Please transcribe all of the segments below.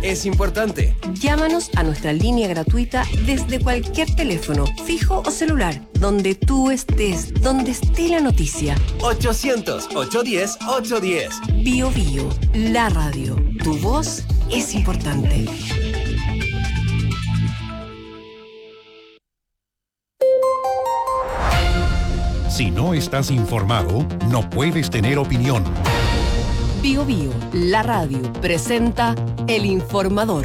es importante. Llámanos a nuestra línea gratuita desde cualquier teléfono, fijo o celular, donde tú estés, donde esté la noticia. 800-810-810. Bio Bio, la radio. Tu voz es importante. Si no estás informado, no puedes tener opinión. Bio Bio, la radio, presenta El Informador.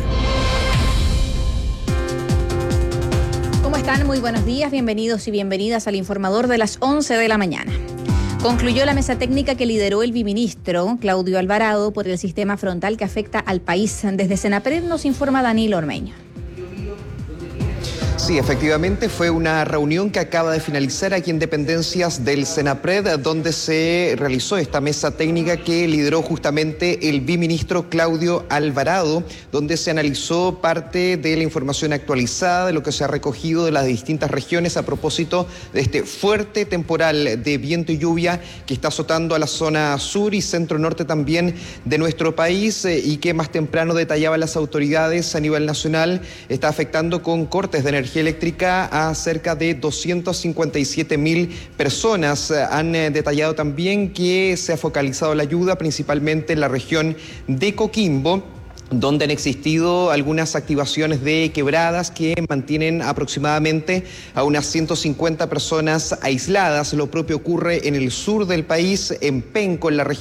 ¿Cómo están? Muy buenos días, bienvenidos y bienvenidas al Informador de las 11 de la mañana. Concluyó la mesa técnica que lideró el viceministro Claudio Alvarado por el sistema frontal que afecta al país. Desde Senapred nos informa Danilo Ormeño. Sí, efectivamente fue una reunión que acaba de finalizar aquí en dependencias del Senapred, donde se realizó esta mesa técnica que lideró justamente el viceministro Claudio Alvarado, donde se analizó parte de la información actualizada de lo que se ha recogido de las distintas regiones a propósito de este fuerte temporal de viento y lluvia que está azotando a la zona sur y centro-norte también de nuestro país y que más temprano detallaban las autoridades a nivel nacional está afectando con cortes de energía eléctrica a cerca de 257.000 personas. Han detallado también que se ha focalizado la ayuda principalmente en la región de Coquimbo, donde han existido algunas activaciones de quebradas que mantienen aproximadamente a unas 150 personas aisladas. Lo propio ocurre en el sur del país, en Penco, en la región